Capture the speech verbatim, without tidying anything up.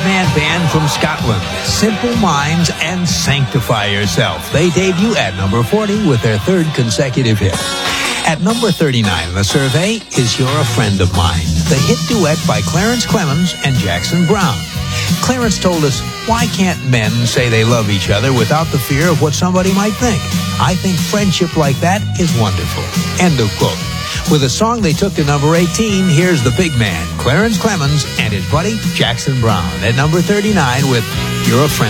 five-man band from Scotland, Simple Minds and Sanctify Yourself. They debut at number forty with their third consecutive hit. At number thirty-nine in the survey is You're a Friend of Mine, the hit duet by Clarence Clemons and Jackson Browne. Clarence told us, why can't men say they love each other without the fear of what somebody might think? I think friendship like that is wonderful. End of quote. With a song they took to number eighteen, here's the big man, Clarence Clemons, and his buddy, Jackson Browne, at number thirty-nine with You're a Friend.